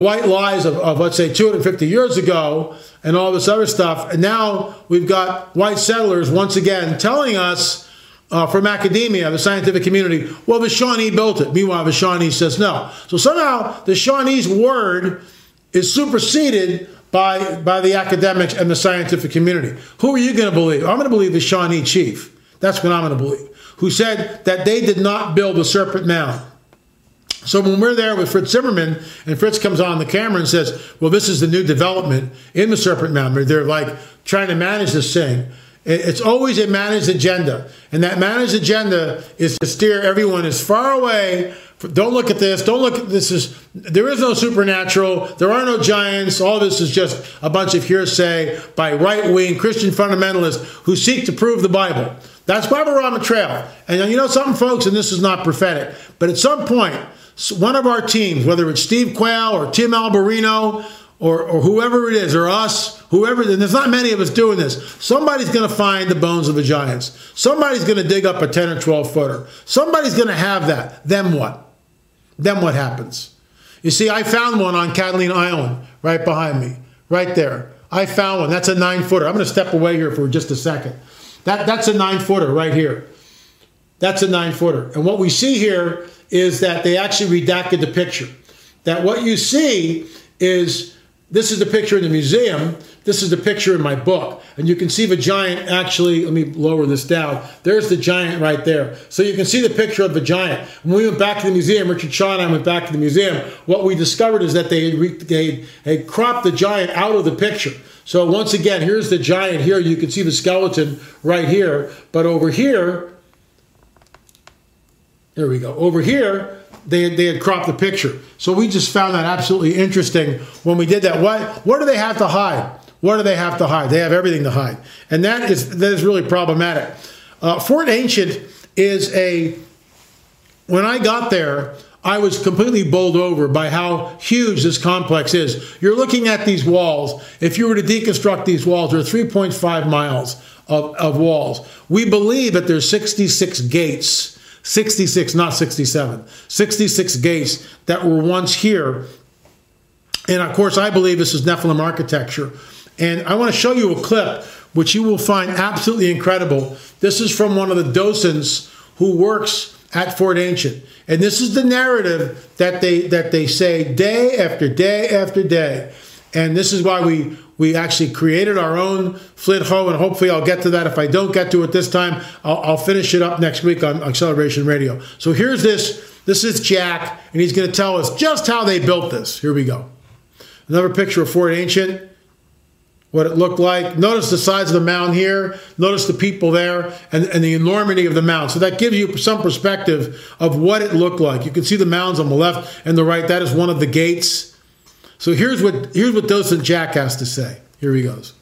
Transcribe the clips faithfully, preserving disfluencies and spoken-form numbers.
white lies of, of, let's say, two hundred fifty years ago and all this other stuff. And now we've got white settlers once again telling us uh, from academia, the scientific community, well, the Shawnee built it. Meanwhile, the Shawnee says no. So somehow the Shawnee's word is superseded by, by the academics and the scientific community. Who are you going to believe? I'm going to believe the Shawnee chief. That's what I'm going to believe. Who said that they did not build the Serpent Mound. So when we're there with Fritz Zimmerman, and Fritz comes on the camera and says, well, this is the new development in the Serpent Mound. They're like trying to manage this thing. It's always a managed agenda. And that managed agenda is to steer everyone as far away. Don't look at this. Don't look at this. Is, there is no supernatural. There are no giants. All this is just a bunch of hearsay by right-wing Christian fundamentalists who seek to prove the Bible. That's why we're on the trail. And you know something, folks, and this is not prophetic, but at some point, one of our teams, whether it's Steve Quayle or Tim Alberino or, or whoever it is, or us, whoever, and there's not many of us doing this, somebody's going to find the bones of the giants. Somebody's going to dig up a ten or twelve footer. Somebody's going to have that. Then what? Then what happens? You see, I found one on Catalina Island right behind me, right there. I found one. That's a nine footer. I'm going to step away here for just a second. That, that's a nine footer right here. That's a nine footer. And what we see here is that they actually redacted the picture. That what you see is, this is the picture in the museum, this is the picture in my book. And you can see the giant actually, let me lower this down. There's the giant right there. So you can see the picture of the giant. When we went back to the museum, Richard Shaw and I went back to the museum, what we discovered is that they had, they had cropped the giant out of the picture. So once again, here's the giant here. You can see the skeleton right here. But over here, there we go. Over here, they had, they had cropped the picture. So we just found that absolutely interesting when we did that. What, what do they have to hide? What do they have to hide? They have everything to hide. And that is, that is really problematic. Uh, Fort Ancient is a, when I got there, I was completely bowled over by how huge this complex is. You're looking at these walls. If you were to deconstruct these walls, there are three point five miles of, of walls. We believe that there's sixty-six gates, sixty-six, not sixty-seven, sixty-six gates that were once here. And of course, I believe this is Nephilim architecture. And I want to show you a clip, which you will find absolutely incredible. This is from one of the docents who works at Fort Ancient. And this is the narrative that they that they say day after day after day. And this is why we we actually created our own Flit Ho, and hopefully I'll get to that. If I don't get to it this time, I'll, I'll finish it up next week on, on Celebration Radio. So here's this. This is Jack, and he's going to tell us just how they built this. Here we go. Another picture of Fort Ancient, what it looked like. Notice the size of the mound here. Notice the people there and, and the enormity of the mound. So that gives you some perspective of what it looked like. You can see the mounds on the left and the right. That is one of the gates. So here's what here's what Docent Jack has to say. Here he goes.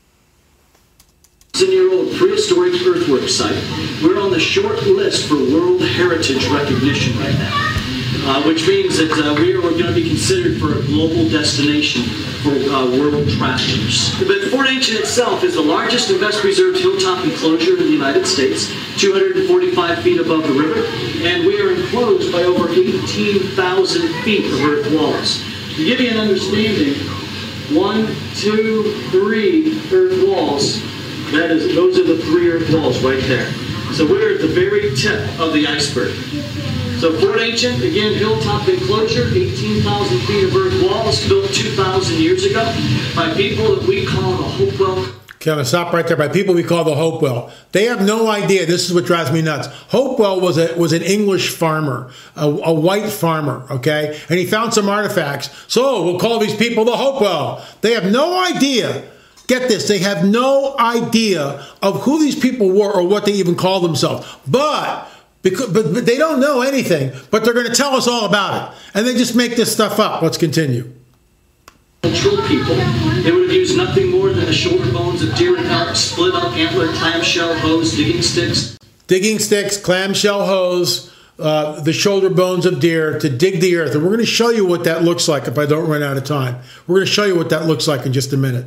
Year-old prehistoric earthwork site. We're on the short list for World Heritage recognition right now. Uh, which means that uh, we are going to be considered for a global destination for uh, world travelers. But Fort Ancient itself is the largest and best preserved hilltop enclosure in the United States, two hundred forty-five feet above the river, and we are enclosed by over eighteen thousand feet of earth walls. To give you an understanding, one, two, three earth walls, that is, those are the three earth walls right there. So we're at the very tip of the iceberg. So Fort Ancient, again, hilltop enclosure, eighteen thousand feet of earth walls, built two thousand years ago by people that we call the Hopewell. Okay, I'm going to stop right there. By people we call the Hopewell. They have no idea. This is what drives me nuts. Hopewell was a was an English farmer, a, a white farmer, okay? And he found some artifacts. So we'll call these people the Hopewell. They have no idea. Get this. They have no idea of who these people were or what they even call themselves. But... Because, but, but they don't know anything, but they're going to tell us all about it. And they just make this stuff up. Let's continue. Cultural people, they would have used nothing more than the shoulder bones of deer and elk, split up antler, clamshell hose, digging sticks. Digging sticks, clamshell hose, uh, the shoulder bones of deer to dig the earth. And we're going to show you what that looks like if I don't run out of time. We're going to show you what that looks like in just a minute.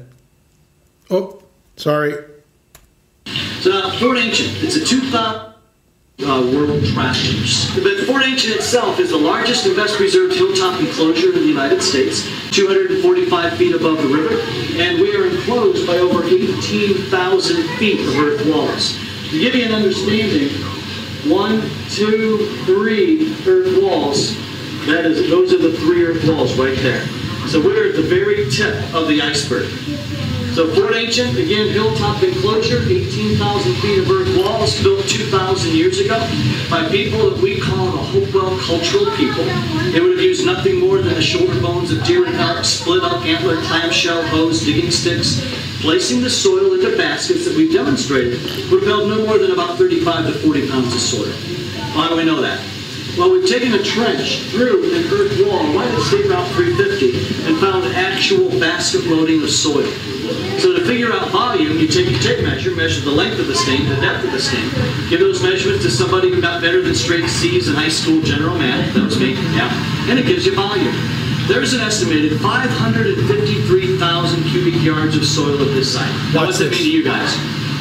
Oh, sorry. So now, Fort Ancient, it's a two thousand Uh, world travelers. But Fort Ancient itself is the largest and best preserved hilltop enclosure in the United States, two hundred forty-five feet above the river, and we are enclosed by over eighteen thousand feet of earth walls. To give you an understanding, one, two, three earth walls, that is, those are the three earth walls right there. So we're at the very tip of the iceberg. So Fort Ancient, again, hilltop enclosure, eighteen thousand feet of earth walls, built two thousand years ago by people that we call the Hopewell cultural people. They would have used nothing more than the shoulder bones of deer and elk, split up antler, clamshell, hose, digging sticks, placing the soil into baskets that we've demonstrated would have held no more than about thirty-five to forty pounds of soil. How do we know that? Well, we've taken a trench through an earth wall right at State Route three fifty and found actual basket loading of soil. So to figure out volume, you take a tape measure, measure the length of the stain, the depth of the stain, give those measurements to somebody who got better than straight C's in high school general math, that was me, yeah, and it gives you volume. There's an estimated five hundred fifty-three thousand cubic yards of soil at this site. Now, what's that mean to you guys?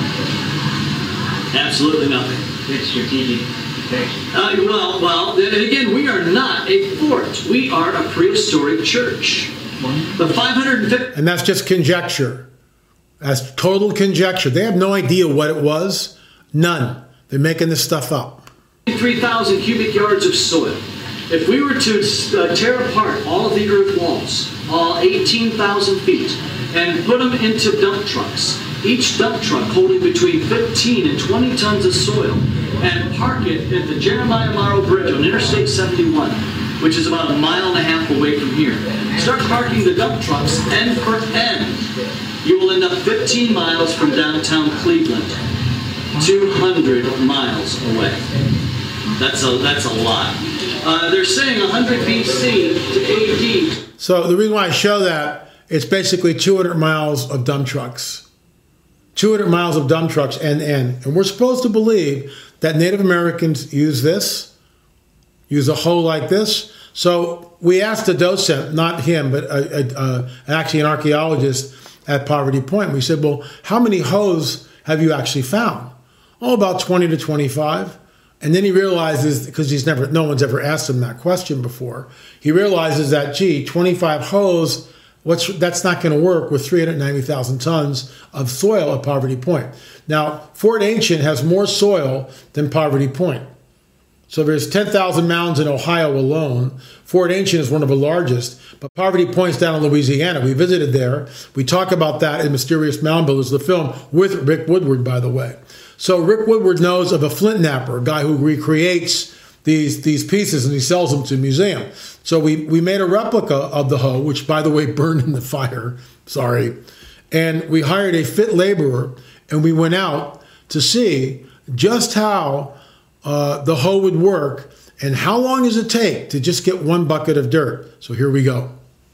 Absolutely nothing. It's strategic. Uh, well, well, and again, we are not a fort. We are a prehistoric church. The five hundred fifty... And that's just conjecture. That's total conjecture. They have no idea what it was. None. They're making this stuff up. three thousand cubic yards of soil. If we were to uh, tear apart all of the earth walls, all eighteen thousand feet, and put them into dump trucks, each dump truck holding between fifteen and twenty tons of soil, and park it at the Jeremiah Morrow Bridge on Interstate seventy-one, which is about a mile and a half away from here. Start parking the dump trucks end for end. You will end up fifteen miles from downtown Cleveland, two hundred miles away. That's a, that's a lot. Uh, they're saying one hundred B C to A D. So the reason why I show that, it's basically two hundred miles of dump trucks. two hundred miles of dump trucks end to end. And we're supposed to believe that Native Americans use this, use a hoe like this. So we asked the docent, not him, but a, a, a, actually an archaeologist at Poverty Point. We said, well, how many hoes have you actually found? Oh, about twenty to twenty-five. And then he realizes, because he's never, no one's ever asked him that question before, he realizes that, gee, twenty-five hoes, what's, that's not going to work with three hundred ninety thousand tons of soil at Poverty Point. Now, Fort Ancient has more soil than Poverty Point. So there's ten thousand mounds in Ohio alone. Fort Ancient is one of the largest, but Poverty Point's down in Louisiana. We visited there. We talk about that in Mysterious Mound Builders, the film with Rick Woodward, by the way. So Rick Woodward knows of a flint knapper, a guy who recreates these, these pieces and he sells them to a museum. So we, we made a replica of the hoe, which, by the way, burned in the fire. Sorry. And we hired a fit laborer, and we went out to see just how uh, the hoe would work and how long does it take to just get one bucket of dirt. So here we go.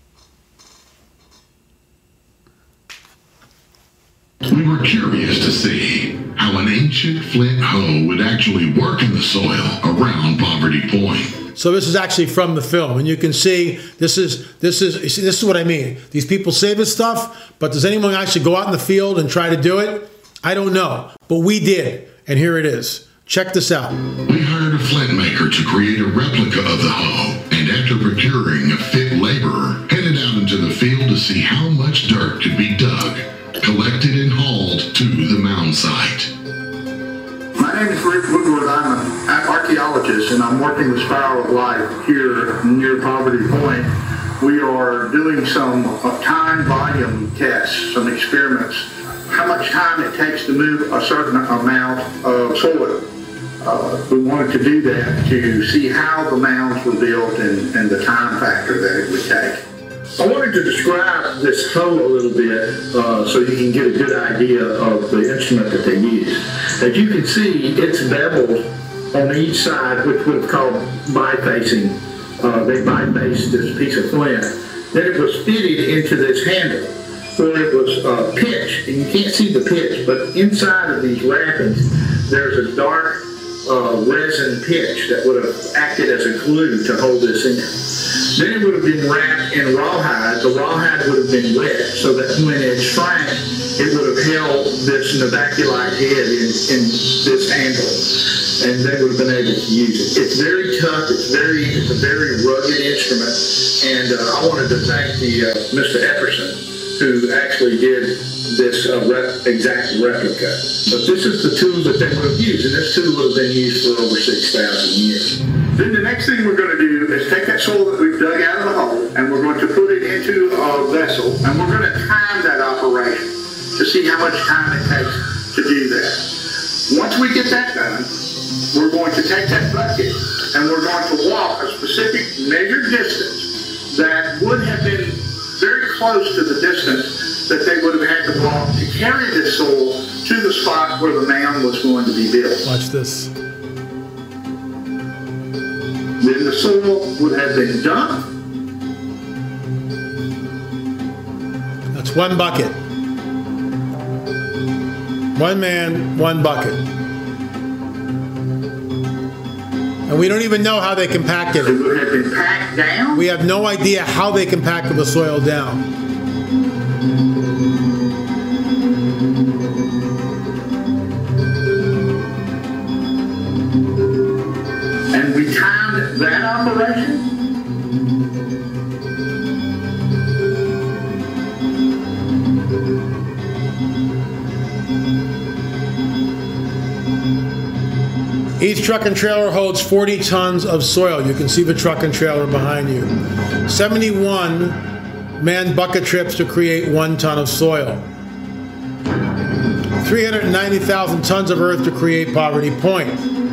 We were curious to see how an ancient flint hoe would actually work in the soil around Poverty Point. So this is actually from the film, and you can see this is this is you see, this is what I mean. These people say this stuff, but does anyone actually go out in the field and try to do it? I don't know, but we did, and here it is. Check this out. We hired a flint maker to create a replica of the hoe, and after procuring a fit laborer, headed out into the field to see how much dirt could be dug, collected and hauled to the mound site. My name is Rick Woodward. I'm an archaeologist, and I'm working with Spiral of Life here near Poverty Point. We are doing some uh, time volume tests, some experiments, how much time it takes to move a certain amount of soil. Uh, we wanted to do that to see how the mounds were built and, and the time factor that it would take. I wanted to describe this hoe a little bit uh, so you can get a good idea of the instrument that they use. As you can see, it's beveled on each side, which was called bifacing. Uh, they bifaced this piece of flint. Then it was fitted into this handle where it was uh, pitched, and you can't see the pitch, but inside of these wrappings, there's a dark uh, resin pitch that would have acted as a glue to hold this in. Then it would have been wrapped in rawhide. The rawhide would have been wet so that when it shrank, it would have held this navacula head in, in this handle. and they would have been able to use it. It's very tough. It's very, it's a very rugged instrument, and uh, I wanted to thank the uh, Mister Epperson, who actually did this uh, rep, exact replica. But this is the tool that they would have used, and this tool would have been used for over six thousand years. Then the next thing we're going to do is take that soil that we've dug out of the hole, and we're going to put it into a vessel, and we're going to time that operation to see how much time it takes to do that. Once we get that done, we're going to take that bucket, and we're going to walk a specific measured distance that would have been very close to the distance that they would have had to walk to carry this soil to the spot where the mound was going to be built. Watch this. Then the soil would have been dumped. That's one bucket. One man, one bucket. And we don't even know how they compacted It it. would have been packed down. We have no idea how they compacted the soil down. And we timed that operation. Each truck and trailer holds forty tons of soil. You can see the truck and trailer behind you. seventy-one manned bucket trips to create one ton of soil. three hundred ninety thousand tons of earth to create Poverty Point.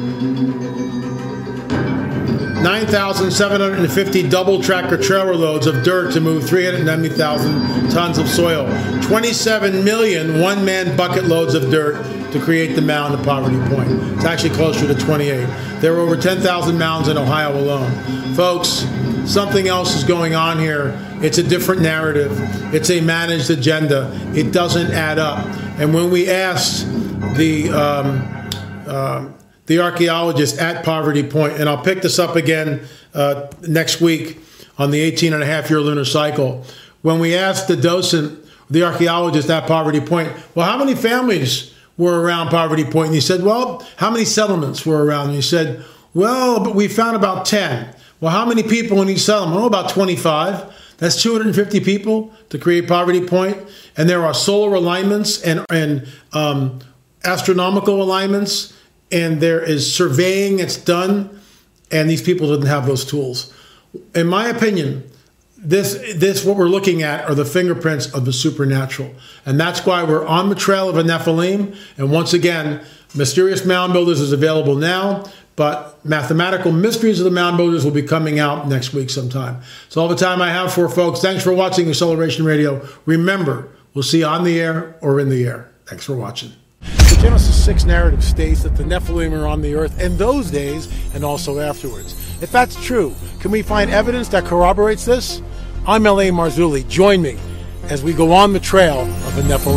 nine thousand seven hundred fifty double tractor trailer loads of dirt to move three hundred ninety thousand tons of soil. twenty-seven million one-man bucket loads of dirt to create the mound of Poverty Point. It's actually closer to twenty-eight. There were over ten thousand mounds in Ohio alone. Folks, something else is going on here. It's a different narrative. It's a managed agenda. It doesn't add up. And when we asked the um, uh, the archaeologist at Poverty Point, and I'll pick this up again uh, next week on the eighteen and a half year lunar cycle, when we asked the docent, the archaeologist at Poverty Point, well, how many families were around Poverty Point? And he said, well, how many settlements were around? And he said, well, but we found about ten. Well, how many people in each settlement? Oh, about twenty-five. That's two hundred fifty people to create Poverty Point. And there are solar alignments and, and um, astronomical alignments. And there is surveying that's done. And these people didn't have those tools. In my opinion, This, this, what we're looking at are the fingerprints of the supernatural. And that's why we're on the trail of a Nephilim. And once again, Mysterious Mound Builders is available now, but Mathematical Mysteries of the Mound Builders will be coming out next week sometime. It's all the time I have for folks. Thanks for watching Acceleration Radio. Remember, we'll see you on the air or in the air. Thanks for watching. The Genesis six narrative states that the Nephilim are on the earth in those days and also afterwards. If that's true, can we find evidence that corroborates this? I'm L A Marzulli. Join me as we go on the trail of the Nephilim.